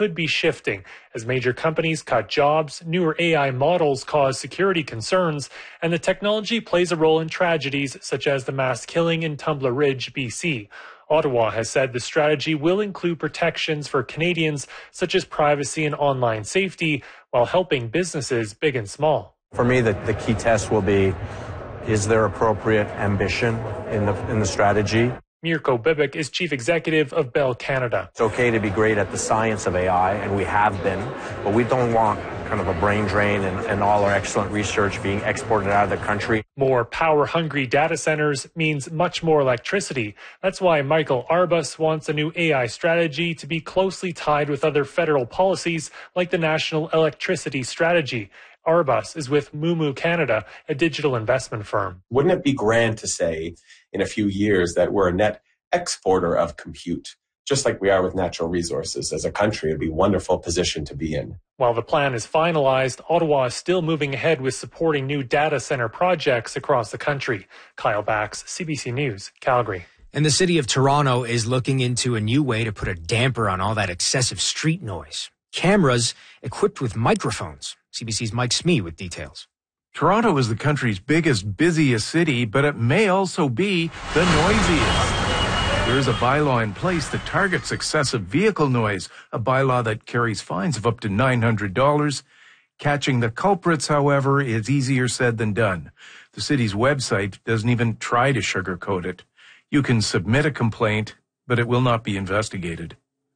could be shifting as major companies cut jobs, newer AI models cause security concerns, and the technology plays a role in tragedies such as the mass killing in Tumbler Ridge, BC. Ottawa has said the strategy will include protections for Canadians such as privacy and online safety while helping businesses big and small. For me, the key test will be, is there appropriate ambition in the strategy? Mirko Bibic is chief executive of Bell Canada. It's okay to be great at the science of AI, and we have been, but we don't want kind of a brain drain and all our excellent research being exported out of the country. More power-hungry data centers means much more electricity. That's why Michael Arbus wants a new AI strategy to be closely tied with other federal policies like the National Electricity Strategy. Arbus is with Moomoo Canada, a digital investment firm. Wouldn't it be grand to say in a few years that we're a net exporter of compute, just like we are with natural resources? As a country, it'd be a wonderful position to be in. While the plan is finalized, Ottawa is still moving ahead with supporting new data center projects across the country. Kyle Bax, CBC News, Calgary. And the city of Toronto is looking into a new way to put a damper on all that excessive street noise. Cameras equipped with microphones. CBC's Mike Smee with details. Toronto is the country's biggest, busiest city, but it may also be the noisiest. There is a bylaw in place that targets excessive vehicle noise, a bylaw that carries fines of up to $900. Catching the culprits, however, is easier said than done. The city's website doesn't even try to sugarcoat it. You can submit a complaint, but it will not be investigated.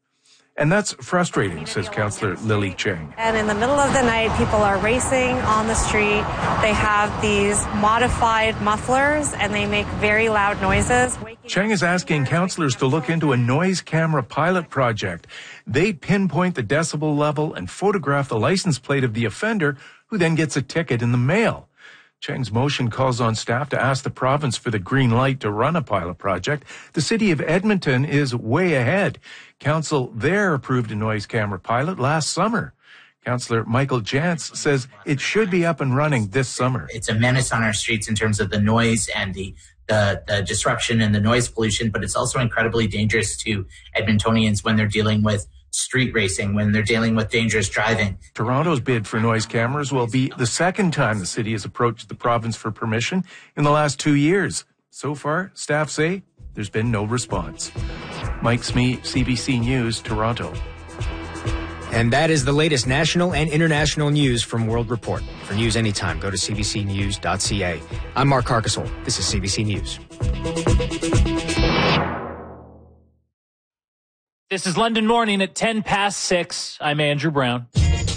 And that's frustrating, says Councillor Lily Cheng. And in the middle of the night, people are racing on the street. They have these modified mufflers, and they make very loud noises. Cheng is asking councillors to look into a noise camera pilot project. They pinpoint the decibel level and photograph the license plate of the offender, who then gets a ticket in the mail. Cheng's motion calls on staff to ask the province for the green light to run a pilot project. The city of Edmonton is way ahead. Council there approved a noise camera pilot last summer. Councillor Michael Jantz says it should be up and running this summer. It's a menace on our streets in terms of the noise and the disruption and the noise pollution, but it's also incredibly dangerous to Edmontonians when they're dealing with street racing, when they're dealing with dangerous driving. Toronto's bid for noise cameras will be the second time the city has approached the province for permission in the last 2 years. So far, staff say there's been no response. Mike Smee, CBC News, Toronto. And that is the latest national and international news from World Report. For news anytime, go to cbcnews.ca. I'm Mark Carcasole. This is CBC News. This is London Morning at 6:10. I'm Andrew Brown.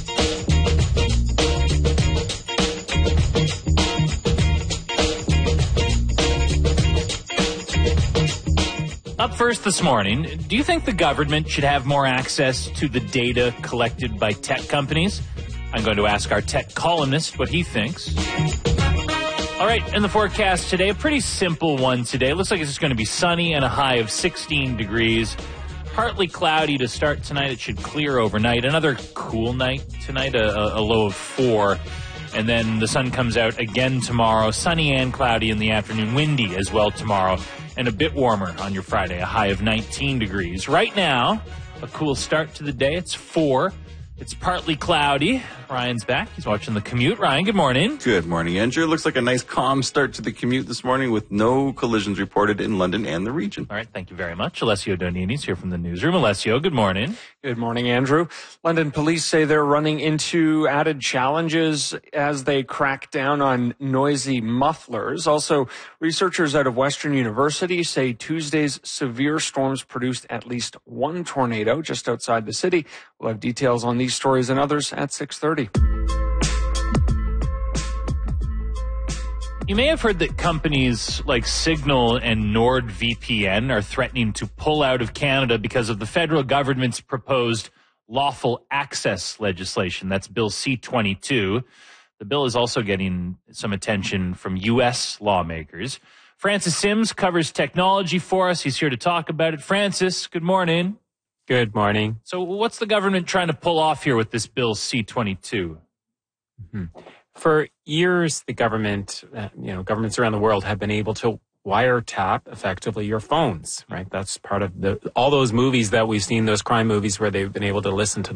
Up first this morning, do you think the government should have more access to the data collected by tech companies? I'm going to ask our tech columnist what he thinks. All right, and the forecast today, a pretty simple one today. It looks like it's just going to be sunny and a high of 16 degrees. Partly cloudy to start tonight. It should clear overnight. Another cool night tonight, a low of 4. And then the sun comes out again tomorrow. Sunny and cloudy in the afternoon. Windy as well tomorrow. And a bit warmer on your Friday, a high of 19 degrees. Right now, a cool start to the day. It's 4. It's partly cloudy. Ryan's back. He's watching the commute. Ryan, good morning. Good morning, Andrew. Looks like a nice calm start to the commute this morning with no collisions reported in London and the region. All right, thank you very much. Alessio Donini's here from the newsroom. Alessio, good morning. Good morning, Andrew. London police say they're running into added challenges as they crack down on noisy mufflers. Also, researchers out of Western University say Tuesday's severe storms produced at least one tornado just outside the city. We'll have details on these stories and others at 6:30. You may have heard that companies like Signal and NordVPN are threatening to pull out of Canada because of the federal government's proposed lawful access legislation. That's Bill C-22. The bill is also getting some attention from U.S. lawmakers. Francis Sims covers technology for us. He's here to talk about it. Francis, good morning. Good morning. So what's the government trying to pull off here with this Bill C-22? Mm-hmm. For years, the government, governments around the world have been able to wiretap effectively your phones, right? That's part of all those movies that we've seen, those crime movies where they've been able to listen to